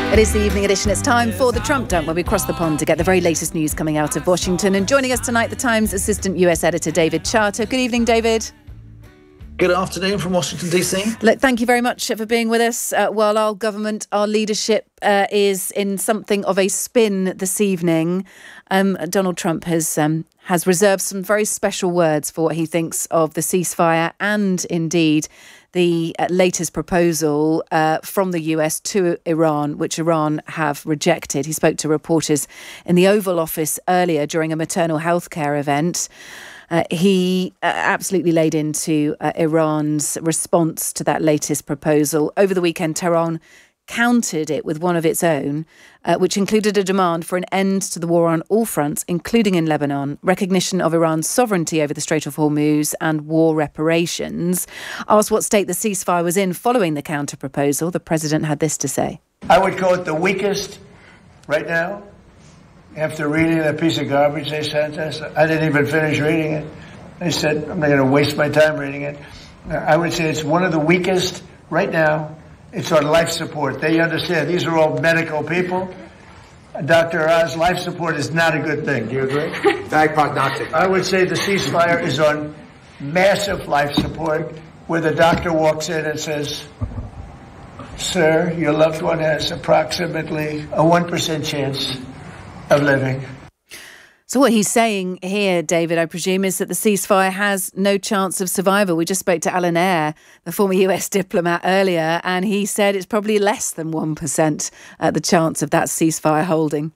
It is the evening edition. It's time for the Trump Dump, where we cross the pond to get the very latest news coming out of Washington. And joining us tonight, the Times assistant US editor, David Charter. Good evening, David. Good afternoon from Washington, D.C. Look, thank you very much for being with us. While our government, our leadership is in something of a spin this evening, Donald Trump has reserved some very special words for what he thinks of the ceasefire and indeed the latest proposal from the US to Iran, which Iran have rejected. He spoke to reporters in the Oval Office earlier during a maternal health care event. He absolutely laid into Iran's response to that latest proposal. Over the weekend, Tehran countered it with one of its own, which included a demand for an end to the war on all fronts, including in Lebanon, recognition of Iran's sovereignty over the Strait of Hormuz and war reparations. Asked what state the ceasefire was in following the counter-proposal, the president had this to say. I would call it the weakest right now. After reading that piece of garbage they sent us, I didn't even finish reading it. They said, I'm not going to waste my time reading it. I would say it's one of the weakest right now. It's on life support. They understand. These are all medical people. Dr. Oz, life support is not a good thing. Do you agree? Bad prognostic. I would say the ceasefire is on massive life support, where the doctor walks in and says, sir, your loved one has approximately a 1% chance of living. So what he's saying here, David, I presume, is that the ceasefire has no chance of survival. We just spoke to Alan Eyre, the former US diplomat, earlier, and he said it's probably less than 1% the chance of that ceasefire holding.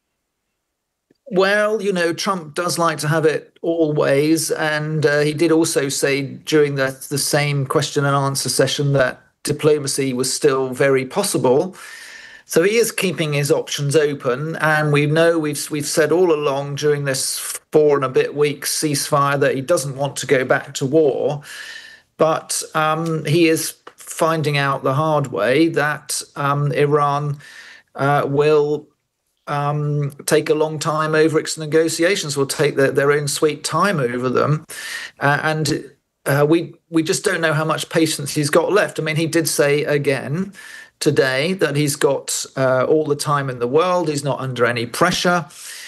Well, you know, Trump does like to have it always, and he did also say during the same question and answer session that diplomacy was still very possible. So he is keeping his options open, and we know we've said all along during this 4 and a bit weeks ceasefire that he doesn't want to go back to war, but he is finding out the hard way that Iran will take a long time over its negotiations, will take their own sweet time over them, and we just don't know how much patience he's got left. I mean, he did say again today that he's got all the time in the world. He's not under any pressure.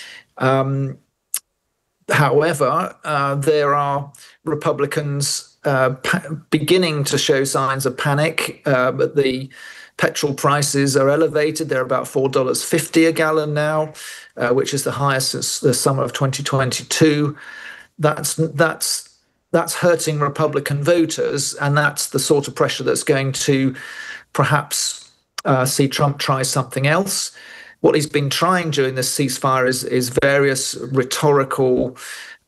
However, there are Republicans beginning to show signs of panic, but the petrol prices are elevated. They're about $4.50 a gallon now, which is the highest since the summer of 2022. That's hurting Republican voters, and that's the sort of pressure that's going to perhaps see Trump try something else. What he's been trying during this ceasefire is various rhetorical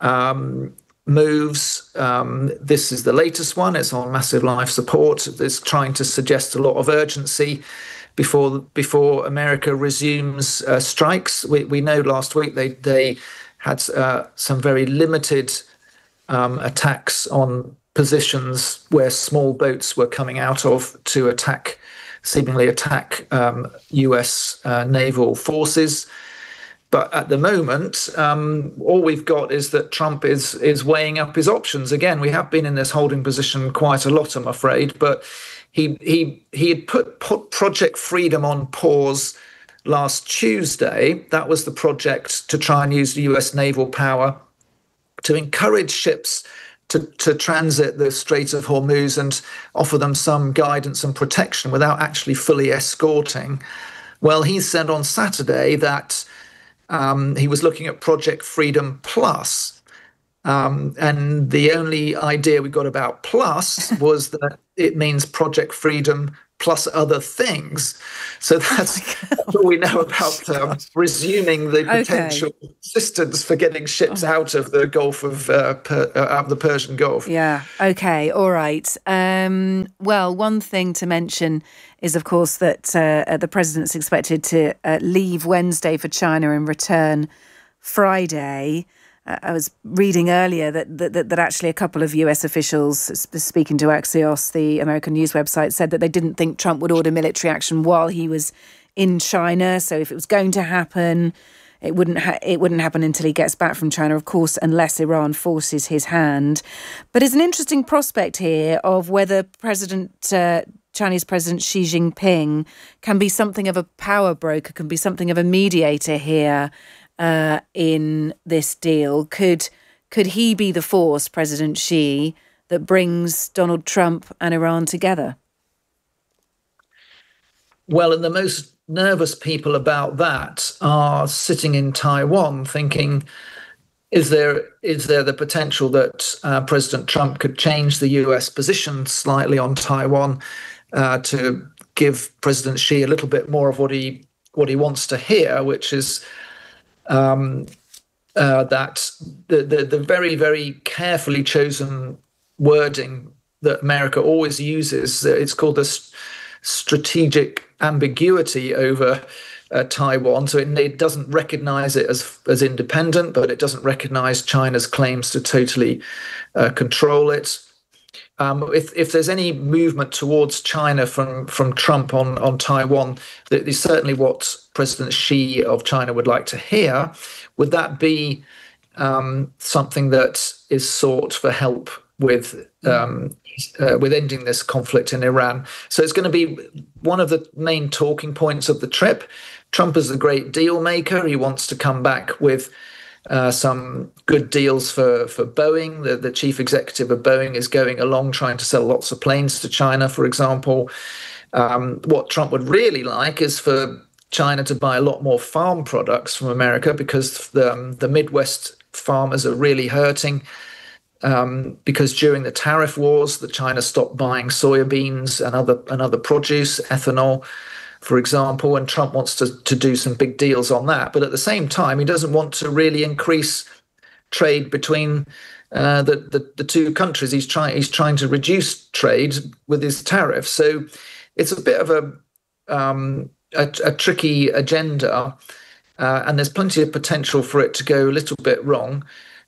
moves. This is the latest one. It's on massive life support. It's trying to suggest a lot of urgency before America resumes strikes. We know last week they had some very limited attacks on positions where small boats were coming out of to seemingly attack US naval forces. But at the moment, all we've got is that Trump is weighing up his options. Again, we have been in this holding position quite a lot, I'm afraid, but he had put Project Freedom on pause last Tuesday. That was the project to try and use the US naval power to encourage ships to transit the Strait of Hormuz and offer them some guidance and protection without actually fully escorting. Well, he said on Saturday that he was looking at Project Freedom Plus. And the only idea we got about Plus was that it means Project Freedom plus other things. So that's all we know about resuming the potential assistance for getting ships out of the Gulf of the Persian Gulf. Yeah. Okay. All right. Well, one thing to mention is, of course, that the president's expected to leave Wednesday for China and return Friday. I was reading earlier that actually a couple of US officials, speaking to Axios, the American news website, said that they didn't think Trump would order military action while he was in China. So if it was going to happen, it wouldn't happen until he gets back from China, of course, unless Iran forces his hand. But there's an interesting prospect here of whether President Chinese President Xi Jinping can be something of a power broker, can be something of a mediator here in this deal. Could he be the force, President Xi, that brings Donald Trump and Iran together? Well, and the most nervous people about that are sitting in Taiwan thinking, is there the potential that President Trump could change the US position slightly on Taiwan to give President Xi a little bit more of what he wants to hear, which is that the very, very carefully chosen wording that America always uses, it's called the strategic ambiguity over Taiwan. So it doesn't recognize it as independent, but it doesn't recognize China's claims to totally control it. If there's any movement towards China from Trump on Taiwan, that is certainly what President Xi of China would like to hear. Would that be something that is sought for help with ending this conflict in Iran? So it's going to be one of the main talking points of the trip. Trump is a great deal maker. He wants to come back with some good deals for Boeing. The chief executive of Boeing is going along trying to sell lots of planes to China, for example. What Trump would really like is for China to buy a lot more farm products from America, because the Midwest farmers are really hurting. Because during the tariff wars, China stopped buying soybeans and other produce, ethanol, for example, and Trump wants to do some big deals on that. But at the same time, he doesn't want to really increase trade between the two countries. He's trying to reduce trade with his tariffs. So it's a bit of a tricky agenda, and there's plenty of potential for it to go a little bit wrong.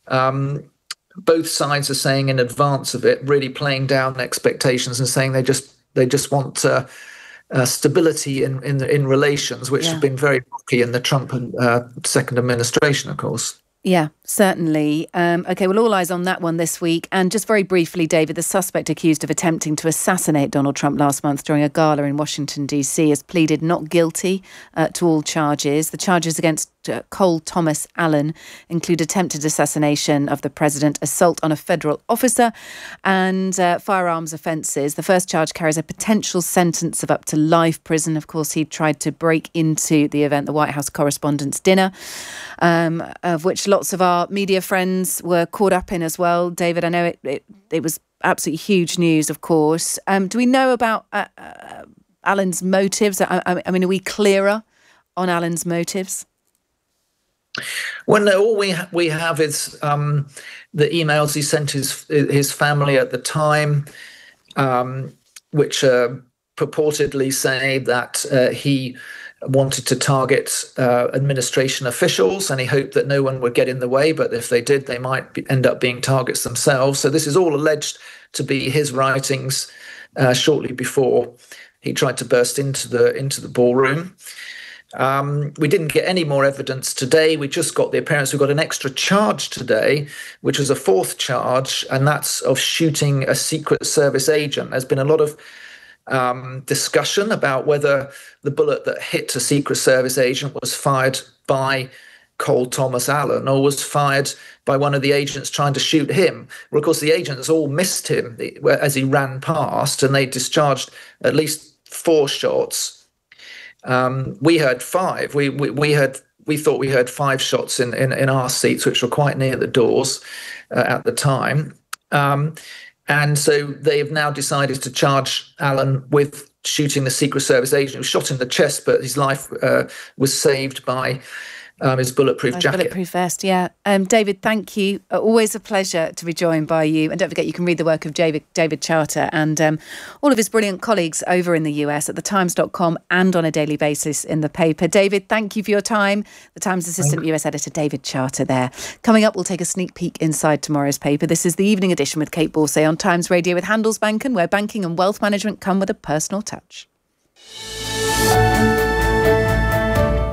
Both sides are saying in advance of it, really playing down expectations and saying they just want stability in relations, which have been very rocky in the Trump second administration, of course. Yeah, certainly. OK, well, all eyes on that one this week. And just very briefly, David, the suspect accused of attempting to assassinate Donald Trump last month during a gala in Washington, D.C. has pleaded not guilty to all charges. The charges against Cole Thomas Allen include attempted assassination of the president, assault on a federal officer, and firearms offences. The first charge carries a potential sentence of up to life prison. Of course, he tried to break into the event, the White House Correspondents' Dinner, of which lots of our media friends were caught up in as well. David, I know it was absolutely huge news, of course. Do we know about Allen's motives? I mean, are we clearer on Allen's motives? Well, no, all we have is the emails he sent his family at the time, which purportedly say that he wanted to target administration officials, and he hoped that no one would get in the way, but if they did, they might end up being targets themselves. So this is all alleged to be his writings shortly before he tried to burst into the ballroom. We didn't get any more evidence today. We just got the appearance. We got an extra charge today, which was a fourth charge, and that's of shooting a Secret Service agent. There's been a lot of discussion about whether the bullet that hit a Secret Service agent was fired by Cole Thomas Allen or was fired by one of the agents trying to shoot him. Well, of course, the agents all missed him as he ran past, and they discharged at least 4 shots. We heard 5. We thought we heard 5 shots in our seats, which were quite near the doors at the time. And so they have now decided to charge Allen with shooting the Secret Service agent. He was shot in the chest, but his life was saved by his bulletproof jacket. Bulletproof vest, yeah. David, thank you. Always a pleasure to be joined by you. And don't forget, you can read the work of David Charter and all of his brilliant colleagues over in the US at thetimes.com and on a daily basis in the paper. David, thank you for your time. The Times Assistant US Editor, David Charter there. Coming up, we'll take a sneak peek inside tomorrow's paper. This is the Evening Edition with Kate Borsay on Times Radio with Handelsbanken, where banking and wealth management come with a personal touch.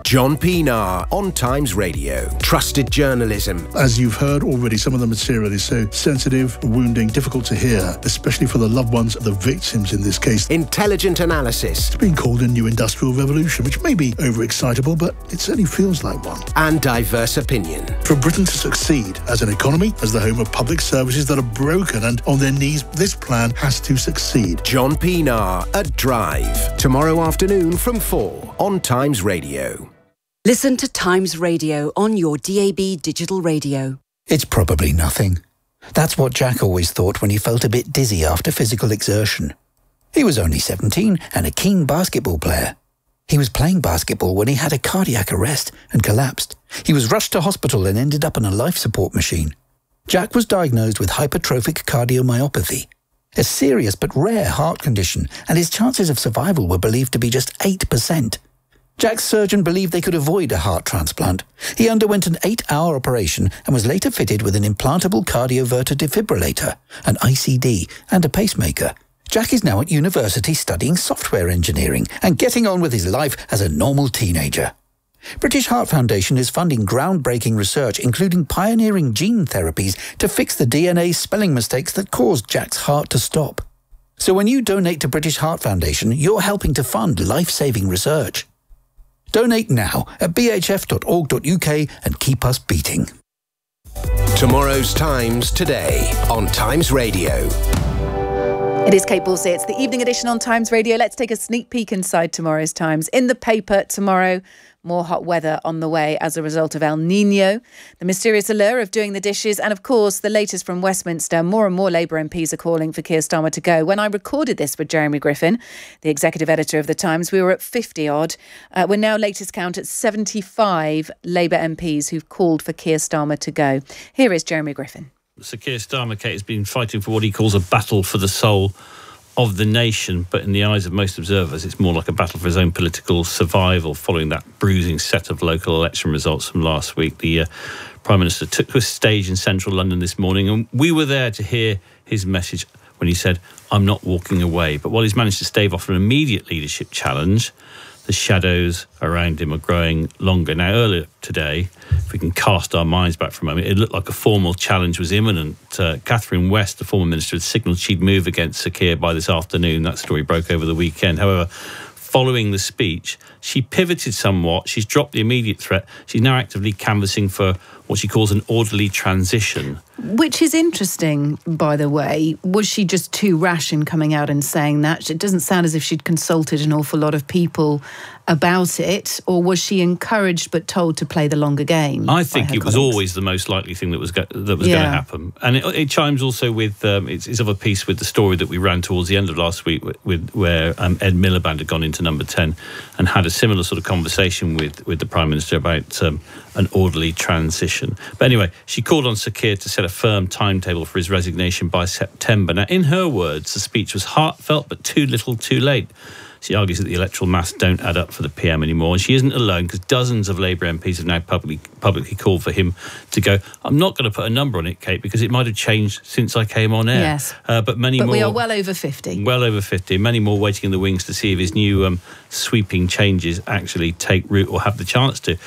John Pienaar on Times Radio. Trusted journalism. As you've heard already, some of the material is so sensitive, wounding, difficult to hear, especially for the loved ones of the victims in this case. Intelligent analysis. It's been called a new industrial revolution, which may be overexcitable, but it certainly feels like one. And diverse opinion. For Britain to succeed as an economy, as the home of public services that are broken and on their knees, this plan has to succeed. John Pienaar at Drive. Tomorrow afternoon from 4 on Times Radio. Listen to Times Radio on your DAB digital radio. It's probably nothing. That's what Jack always thought when he felt a bit dizzy after physical exertion. He was only 17 and a keen basketball player. He was playing basketball when he had a cardiac arrest and collapsed. He was rushed to hospital and ended up on a life support machine. Jack was diagnosed with hypertrophic cardiomyopathy, a serious but rare heart condition, and his chances of survival were believed to be just 8%. Jack's surgeon believed they could avoid a heart transplant. He underwent an 8-hour operation and was later fitted with an implantable cardioverter defibrillator, an ICD, and a pacemaker. Jack is now at university studying software engineering and getting on with his life as a normal teenager. British Heart Foundation is funding groundbreaking research, including pioneering gene therapies to fix the DNA spelling mistakes that caused Jack's heart to stop. So when you donate to British Heart Foundation, you're helping to fund life-saving research. Donate now at bhf.org.uk and keep us beating. Tomorrow's Times today on Times Radio. It is Kate Borsey. It's the evening edition on Times Radio. Let's take a sneak peek inside tomorrow's Times. In the paper tomorrow, more hot weather on the way as a result of El Nino, the mysterious allure of doing the dishes, and of course the latest from Westminster. More and more Labour MPs are calling for Keir Starmer to go. When I recorded this with Jeremy Griffin, the executive editor of The Times, we were at 50 odd. We're now latest count at 75 Labour MPs who've called for Keir Starmer to go. Here is Jeremy Griffin. Sir Keir Starmer, Kate, has been fighting for what he calls a battle for the soul of the nation, but in the eyes of most observers, it's more like a battle for his own political survival following that bruising set of local election results from last week. The Prime Minister took to a stage in central London this morning, and we were there to hear his message when he said, "I'm not walking away." But while he's managed to stave off an immediate leadership challenge, the shadows around him are growing longer. Now, earlier today, if we can cast our minds back for a moment, it looked like a formal challenge was imminent. Catherine West, the former minister, had signalled she'd move against Sir Keir by this afternoon. That story broke over the weekend. However, following the speech, she pivoted somewhat. She's dropped the immediate threat. She's now actively canvassing for what she calls an orderly transition. Which is interesting, by the way. Was she just too rash in coming out and saying that? It doesn't sound as if she'd consulted an awful lot of people about it, or was she encouraged but told to play the longer game? I think it was always the most likely thing that was going to happen, and it chimes also with it's of a piece with the story that we ran towards the end of last week, where Ed Miliband had gone into Number 10 and had a similar sort of conversation with the Prime Minister about an orderly transition. But anyway, she called on Sir Keir to set a firm timetable for his resignation by September. Now, in her words, the speech was heartfelt but too little too late. She argues that the electoral maths don't add up for the PM anymore, and she isn't alone because dozens of Labour MPs have now publicly called for him to go. I'm not going to put a number on it, Kate, because it might have changed since I came on air. Yes, but many more. We are well over 50. Well over 50. Many more waiting in the wings to see if his new sweeping changes actually take root or have the chance to.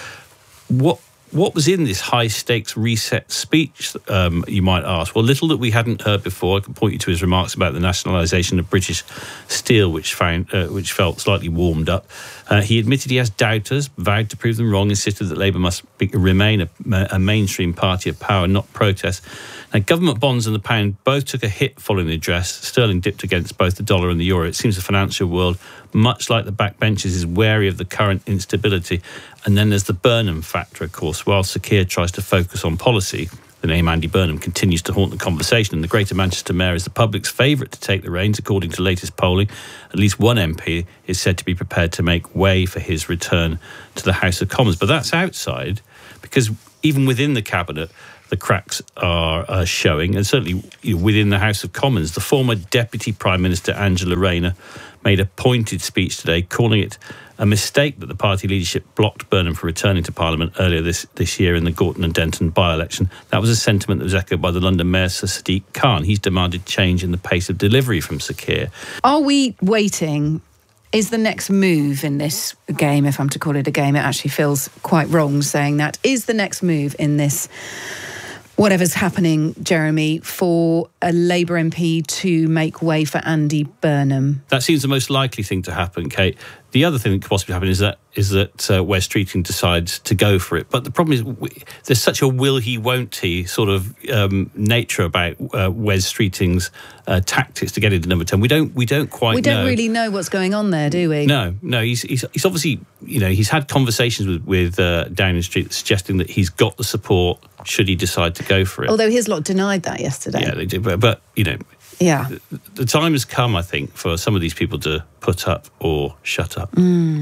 What was in this high-stakes reset speech, you might ask? Well, little that we hadn't heard before. I can point you to his remarks about the nationalisation of British Steel, which felt slightly warmed up. He admitted he has doubters, vowed to prove them wrong, insisted that Labour must remain a mainstream party of power, not protest. Now, government bonds and the pound both took a hit following the address. Sterling dipped against both the dollar and the euro. It seems the financial world, much like the backbenchers, is wary of the current instability. And then there's the Burnham factor, of course. While Sir Keir tries to focus on policy, the name Andy Burnham continues to haunt the conversation, and the Greater Manchester Mayor is the public's favourite to take the reins. According to latest polling, at least one MP is said to be prepared to make way for his return to the House of Commons. But that's outside, because even within the Cabinet, the cracks are showing, and certainly within the House of Commons. The former Deputy Prime Minister, Angela Rayner, made a pointed speech today, calling it a mistake that the party leadership blocked Burnham from returning to Parliament earlier this year in the Gorton and Denton by-election. That was a sentiment that was echoed by the London Mayor, Sir Sadiq Khan. He's demanded change in the pace of delivery from Sir Keir. Are we waiting is the next move in this game, if I'm to call it a game, it actually feels quite wrong saying that, is the next move in this, whatever's happening, Jeremy, for a Labour MP to make way for Andy Burnham? That seems the most likely thing to happen, Kate. The other thing that could possibly happen is that Wes Streeting decides to go for it. But the problem is there's such a will he, won't he sort of nature about Wes Streeting's tactics to get into number 10. We don't quite know. We don't really know what's going on there, do we? No. He's obviously, he's had conversations with Downing Street suggesting that he's got the support should he decide to go for it. Although his lot denied that yesterday. Yeah, they did. But yeah, the time has come, I think, for some of these people to put up or shut up.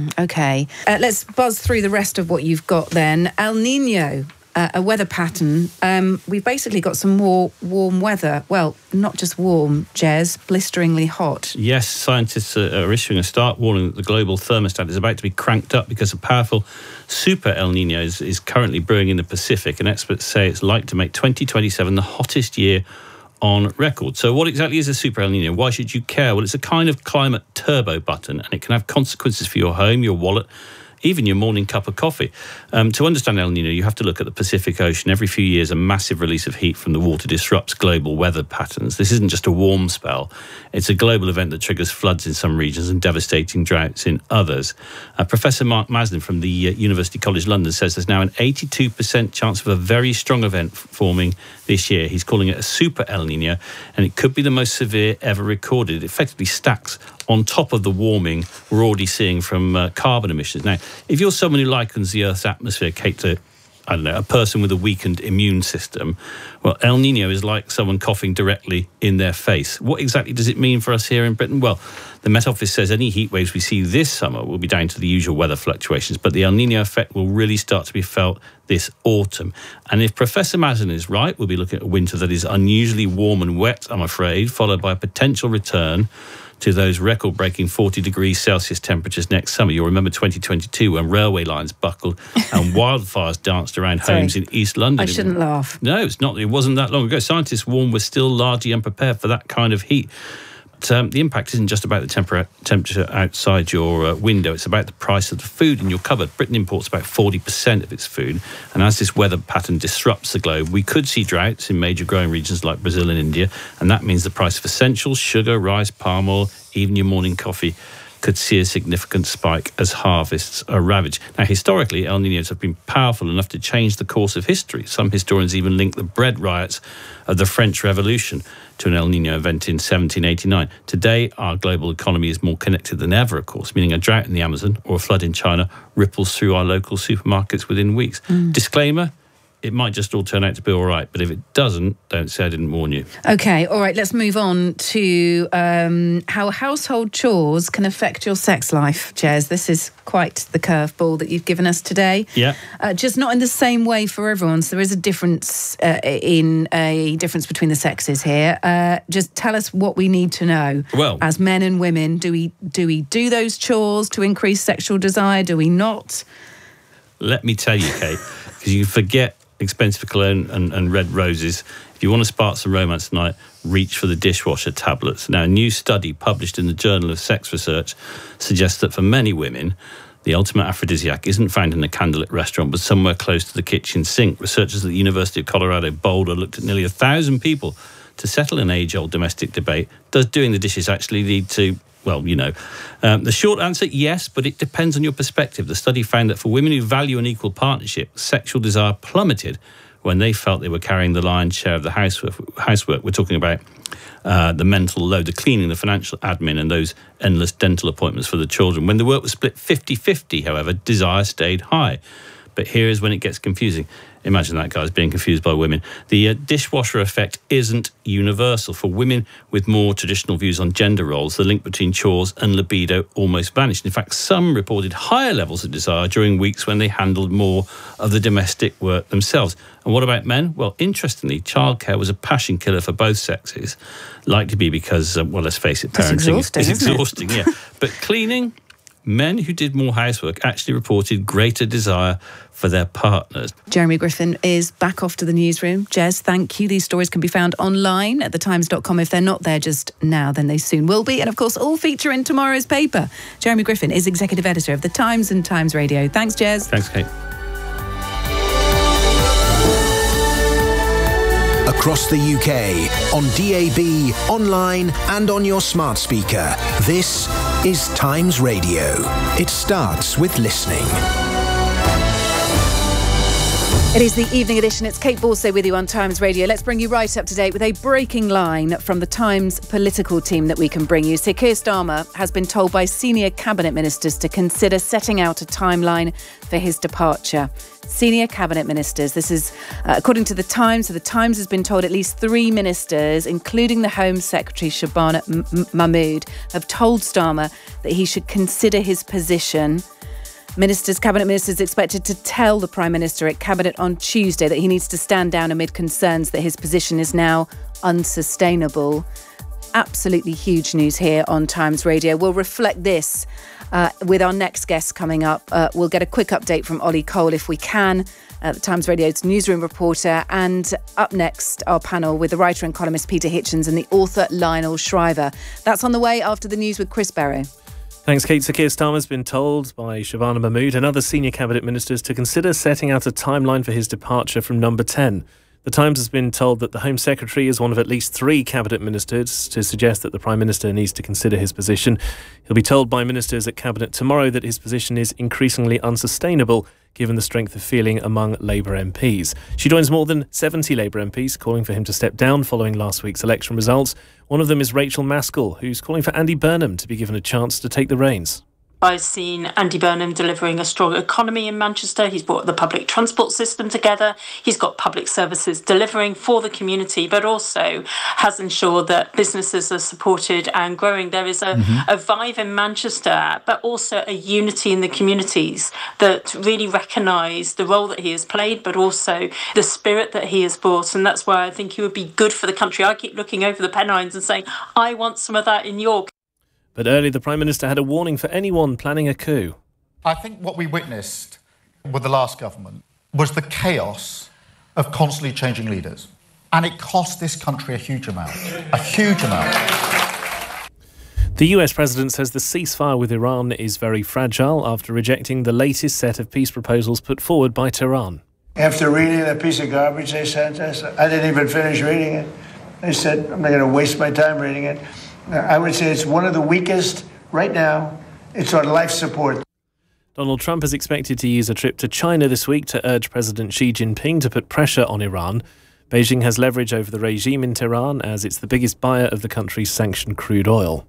OK. Let's buzz through the rest of what you've got then. El Nino, a weather pattern. We've basically got some more warm weather. Well, not just warm, Jez, blisteringly hot. Yes, scientists are issuing a stark warning that the global thermostat is about to be cranked up because a powerful super El Nino is currently brewing in the Pacific, and experts say it's like to make 2027 the hottest year on record. So what exactly is a super El Nino? Why should you care? Well, it's a kind of climate turbo button, and it can have consequences for your home, your wallet, even your morning cup of coffee. To understand El Nino, you have to look at the Pacific Ocean. Every few years, a massive release of heat from the water disrupts global weather patterns. This isn't just a warm spell. It's a global event that triggers floods in some regions and devastating droughts in others. Professor Mark Maslin from the University College London says there's now an 82% chance of a very strong event forming this year. He's calling it a super El Nino, and it could be the most severe ever recorded. It effectively stacks on top of the warming we're already seeing from carbon emissions. Now, if you're someone who likens the Earth's atmosphere, Kate, to, I don't know, a person with a weakened immune system, well, El Nino is like someone coughing directly in their face. What exactly does it mean for us here in Britain? Well, the Met Office says any heat waves we see this summer will be down to the usual weather fluctuations, but the El Nino effect will really start to be felt this autumn. And if Professor Maslin is right, we'll be looking at a winter that is unusually warm and wet, I'm afraid, followed by a potential return to those record-breaking 40 degrees Celsius temperatures next summer. You'll remember 2022 when railway lines buckled and wildfires danced around homes in East London. I shouldn't laugh. No, it's not. It wasn't that long ago. Scientists warn we're still largely unprepared for that kind of heat. But, the impact isn't just about the temperature outside your window. It's about the price of the food in your cupboard. Britain imports about 40% of its food. And as this weather pattern disrupts the globe, we could see droughts in major growing regions like Brazil and India. And that means the price of essentials, sugar, rice, palm oil, even your morning coffee, could see a significant spike as harvests are ravaged. Now, historically, El Niños have been powerful enough to change the course of history. Some historians even link the bread riots of the French Revolution to an El Niño event in 1789. Today, our global economy is more connected than ever, of course, meaning a drought in the Amazon or a flood in China ripples through our local supermarkets within weeks. Disclaimer, it might just all turn out to be all right, but if it doesn't, don't say I didn't warn you. OK, all right, let's move on to how household chores can affect your sex life, Jez. This is quite the curveball that you've given us today. Yeah. Just not in the same way for everyone, so there is a difference between the sexes here. Just tell us what we need to know. Well, as men and women, do we do those chores to increase sexual desire? Do we not? Let me tell you, Kate, because you forget expensive cologne and red roses. If you want to spark some romance tonight, reach for the dishwasher tablets. Now, a new study published in the Journal of Sex Research suggests that for many women, the ultimate aphrodisiac isn't found in a candlelit restaurant, but somewhere close to the kitchen sink. Researchers at the University of Colorado Boulder looked at nearly 1,000 people to settle an age-old domestic debate. Does doing the dishes actually lead to, well, the short answer, yes, but it depends on your perspective. The study found that for women who value an equal partnership, sexual desire plummeted when they felt they were carrying the lion's share of the housework. We're talking about the mental load, the cleaning, the financial admin, and those endless dental appointments for the children. When the work was split 50-50, however, desire stayed high. But here is when it gets confusing. Imagine that, guys, being confused by women. The dishwasher effect isn't universal. For women with more traditional views on gender roles, the link between chores and libido almost vanished. In fact, some reported higher levels of desire during weeks when they handled more of the domestic work themselves. And what about men? Well, interestingly, childcare was a passion killer for both sexes. Likely to be because, well, let's face it, parenting is exhausting. Yeah. But cleaning, men who did more housework actually reported greater desire for their partners. Jeremy Griffin is back off to the newsroom. Jez, thank you. These stories can be found online at thetimes.com. If they're not there just now, then they soon will be. And of course, all feature in tomorrow's paper. Jeremy Griffin is executive editor of The Times and Times Radio. Thanks, Jez. Thanks, Kate. Across the UK, on DAB, online and on your smart speaker. This is Times Radio. It starts with listening. It is the evening edition. It's Kate Borsay with you on Times Radio. Let's bring you right up to date with a breaking line from the Times political team that we can bring you. So Keir Starmer has been told by senior cabinet ministers to consider setting out a timeline for his departure. Senior cabinet ministers. This is according to The Times. So The Times has been told at least 3 ministers, including the Home Secretary Shabana Mahmood, have told Starmer that he should consider his position. Cabinet ministers expected to tell the Prime Minister at Cabinet on Tuesday that he needs to stand down amid concerns that his position is now unsustainable. Absolutely huge news here on Times Radio. We'll reflect this with our next guest coming up. We'll get a quick update from Ollie Cole if we can, the Times Radio's newsroom reporter. And up next, our panel with the writer and columnist Peter Hitchens and the author Lionel Shriver. That's on the way after the news with Chris Barrow. Thanks, Kate. So Keir Starmer has been told by Shabana Mahmood and other senior cabinet ministers to consider setting out a timeline for his departure from Number 10. The Times has been told that the Home Secretary is one of at least 3 cabinet ministers to suggest that the Prime Minister needs to consider his position. He'll be told by ministers at Cabinet tomorrow that his position is increasingly unsustainable given the strength of feeling among Labour MPs. She joins more than 70 Labour MPs calling for him to step down following last week's election results. One of them is Rachel Maskell, who's calling for Andy Burnham to be given a chance to take the reins. I've seen Andy Burnham delivering a strong economy in Manchester. He's brought the public transport system together. He's got public services delivering for the community, but also has ensured that businesses are supported and growing. There is a vibe in Manchester, but also a unity in the communities that really recognise the role that he has played, but also the spirit that he has brought. And that's why I think he would be good for the country. I keep looking over the Pennines and saying, I want some of that in York. But earlier, the Prime Minister had a warning for anyone planning a coup. I think what we witnessed with the last government was the chaos of constantly changing leaders. And it cost this country a huge amount. A huge amount. The US President says the ceasefire with Iran is very fragile after rejecting the latest set of peace proposals put forward by Tehran. After reading that piece of garbage they sent us, I didn't even finish reading it. I said, I'm not going to waste my time reading it. I would say it's one of the weakest right now. It's on life support. Donald Trump is expected to use a trip to China this week to urge President Xi Jinping to put pressure on Iran. Beijing has leverage over the regime in Tehran as it's the biggest buyer of the country's sanctioned crude oil.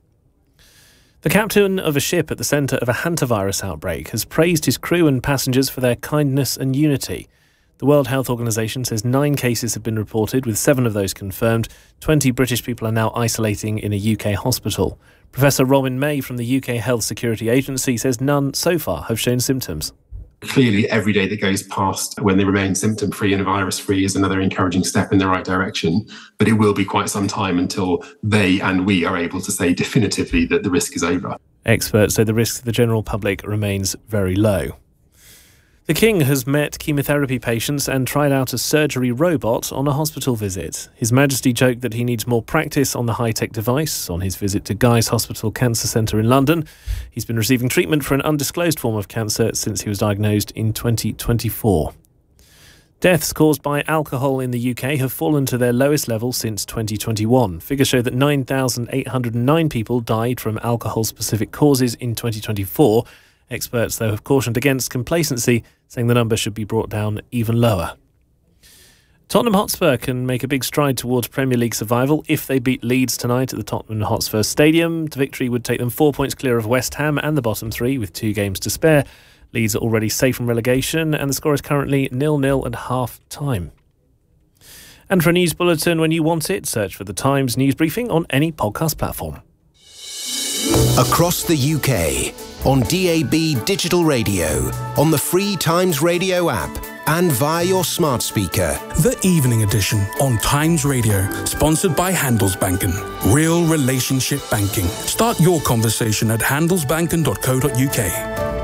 The captain of a ship at the centre of a hantavirus outbreak has praised his crew and passengers for their kindness and unity. The World Health Organization says 9 cases have been reported, with 7 of those confirmed. 20 British people are now isolating in a UK hospital. Professor Robin May from the UK Health Security Agency says none so far have shown symptoms. Clearly, every day that goes past when they remain symptom-free and virus-free is another encouraging step in the right direction. But it will be quite some time until they and we are able to say definitively that the risk is over. Experts say the risk to the general public remains very low. The King has met chemotherapy patients and tried out a surgery robot on a hospital visit. His Majesty joked that he needs more practice on the high-tech device on his visit to Guy's Hospital Cancer Centre in London. He's been receiving treatment for an undisclosed form of cancer since he was diagnosed in 2024. Deaths caused by alcohol in the UK have fallen to their lowest level since 2021. Figures show that 9,809 people died from alcohol-specific causes in 2024. Experts, though, have cautioned against complacency, saying the number should be brought down even lower. Tottenham Hotspur can make a big stride towards Premier League survival if they beat Leeds tonight at the Tottenham Hotspur Stadium. The victory would take them 4 points clear of West Ham and the bottom 3 with 2 games to spare. Leeds are already safe from relegation and the score is currently 0-0 at half-time. And for a news bulletin when you want it, search for The Times News Briefing on any podcast platform. Across the UK, on DAB digital radio, on the free Times Radio app, and via your smart speaker. The Evening Edition on Times Radio, sponsored by Handelsbanken. Real relationship banking. Start your conversation at handelsbanken.co.uk.